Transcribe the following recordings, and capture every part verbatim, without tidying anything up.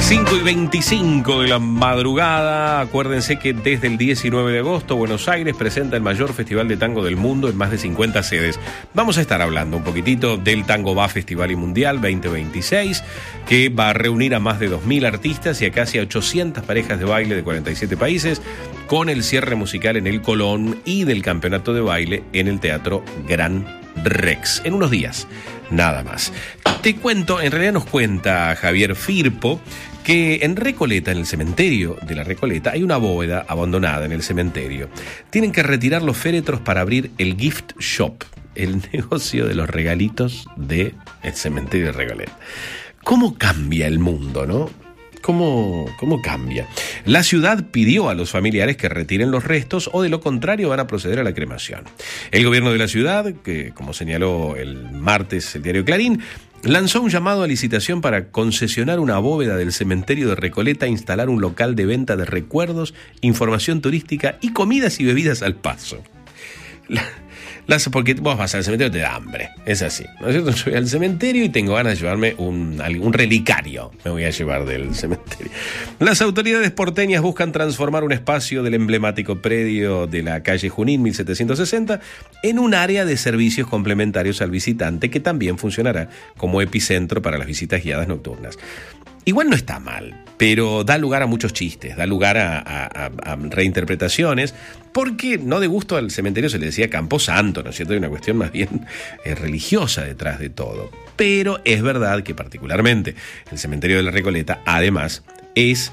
cinco y veinticinco de la madrugada. Acuérdense que desde el diecinueve de agosto Buenos Aires presenta el mayor festival de tango del mundo en más de cincuenta sedes. Vamos a estar hablando un poquitito del Tango Va Festival y Mundial veinte veintiséis, que va a reunir a más de dos mil artistas y a casi ochocientas parejas de baile de cuarenta y siete países, con el cierre musical en el Colón y del campeonato de baile en el Teatro Gran Rex. En unos días, nada más. Te cuento, en realidad nos cuenta Javier Firpo, que en Recoleta, en el cementerio de la Recoleta, hay una bóveda abandonada en el cementerio. Tienen que retirar los féretros para abrir el gift shop, el negocio de los regalitos del cementerio de Recoleta. ¿Cómo cambia el mundo, no? ¿Cómo, ¿Cómo cambia? La ciudad pidió a los familiares que retiren los restos o de lo contrario van a proceder a la cremación. El gobierno de la ciudad, que como señaló el martes el diario Clarín, lanzó un llamado a licitación para concesionar una bóveda del cementerio de Recoleta e instalar un local de venta de recuerdos, información turística y comidas y bebidas al paso. La, las, porque vos vas al cementerio y te da hambre, es así, ¿no es cierto? Yo voy al cementerio y tengo ganas de llevarme un, un relicario, me voy a llevar del cementerio. Las autoridades porteñas buscan transformar un espacio del emblemático predio de la calle Junín mil setecientos sesenta en un área de servicios complementarios al visitante que también funcionará como epicentro para las visitas guiadas nocturnas. Igual no está mal, pero da lugar a muchos chistes, da lugar a, a, a reinterpretaciones, porque no de gusto al cementerio se le decía Camposanto, ¿no es cierto? Hay una cuestión más bien eh, religiosa detrás de todo. Pero es verdad que particularmente el cementerio de la Recoleta, además, es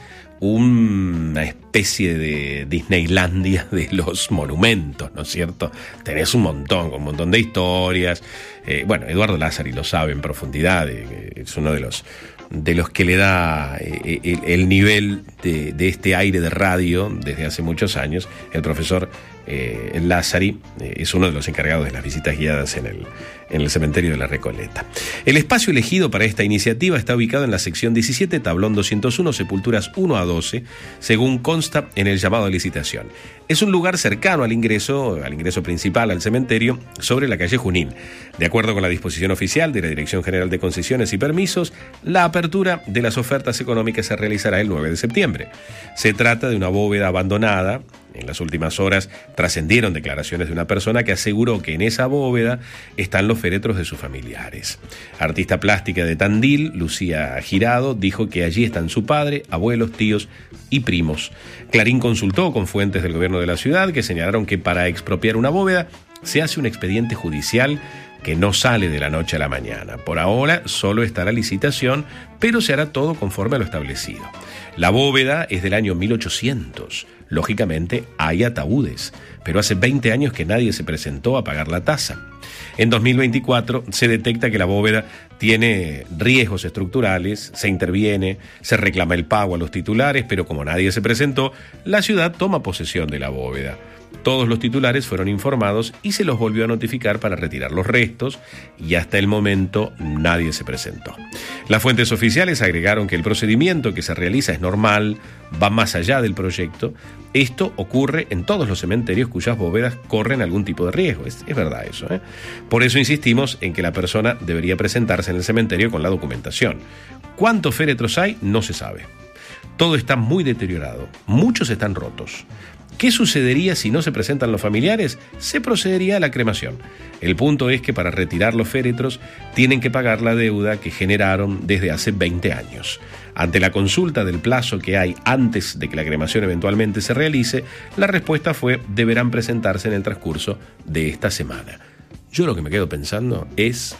una especie de Disneylandia de los monumentos, ¿no es cierto? Tenés un montón, con un montón de historias. Eh, bueno, Eduardo Lázari lo sabe en profundidad, eh, es uno de los... de los que le da el, el nivel de, de este aire de radio desde hace muchos años. El profesor eh, Lázari eh, es uno de los encargados de las visitas guiadas en el, en el cementerio de la Recoleta. El espacio elegido para esta iniciativa está ubicado en la sección diecisiete, tablón doscientos uno, sepulturas uno a doce, según consta en el llamado a licitación. Es un lugar cercano al ingreso, al ingreso principal al cementerio, sobre la calle Junín. De acuerdo con la disposición oficial de la Dirección General de Concesiones y Permisos, la apertura de las ofertas económicas se realizará el nueve de septiembre. Se trata de una bóveda abandonada. En las últimas horas trascendieron declaraciones de una persona que aseguró que en esa bóveda están los féretros de sus familiares. Artista plástica de Tandil, Lucía Girado, dijo que allí están su padre, abuelos, tíos y primos. Clarín consultó con fuentes del gobierno de la ciudad que señalaron que para expropiar una bóveda se hace un expediente judicial que no sale de la noche a la mañana. Por ahora solo está la licitación, pero se hará todo conforme a lo establecido. La bóveda es del año mil ochocientos. Lógicamente hay ataúdes, pero hace veinte años que nadie se presentó a pagar la tasa. En dos mil veinticuatro se detecta que la bóveda tiene riesgos estructurales, se interviene, se reclama el pago a los titulares, pero como nadie se presentó, la ciudad toma posesión de la bóveda. Todos los titulares fueron informados y se los volvió a notificar para retirar los restos, y hasta el momento nadie se presentó. Las fuentes oficiales agregaron que el procedimiento que se realiza es normal, va más allá del proyecto. Esto ocurre en todos los cementerios cuyas bóvedas corren algún tipo de riesgo. Es, es verdad eso, ¿eh? Por eso insistimos en que la persona debería presentarse en el cementerio con la documentación. ¿Cuántos féretros hay? No se sabe. Todo está muy deteriorado, muchos están rotos. ¿Qué sucedería si no se presentan los familiares? Se procedería a la cremación. El punto es que para retirar los féretros tienen que pagar la deuda que generaron desde hace veinte años. Ante la consulta del plazo que hay antes de que la cremación eventualmente se realice, la respuesta fue: deberán presentarse en el transcurso de esta semana. Yo lo que me quedo pensando es,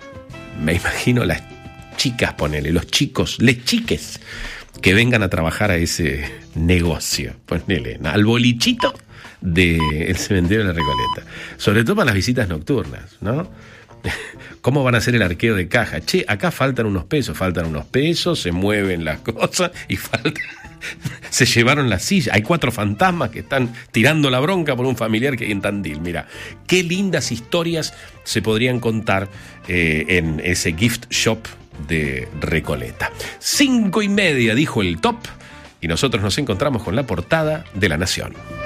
me imagino las chicas, ponele, los chicos, les chiques, que vengan a trabajar a ese negocio, ponele, al bolichito del cementerio de la Recoleta. Sobre todo para las visitas nocturnas, ¿no? ¿Cómo van a hacer el arqueo de caja? Che, acá faltan unos pesos, faltan unos pesos, se mueven las cosas y falta... se llevaron la silla. Hay cuatro fantasmas que están tirando la bronca por un familiar que hay en Tandil. Mira, qué lindas historias se podrían contar eh, en ese gift shop de Recoleta. Cinco y media, dijo el top, y nosotros nos encontramos con la portada de La Nación.